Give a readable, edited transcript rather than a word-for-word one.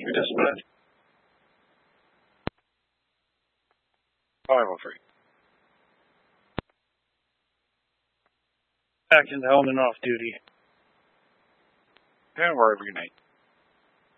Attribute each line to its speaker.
Speaker 1: you dispatch. 503.
Speaker 2: Actions on and off duty.
Speaker 1: And wherever you need.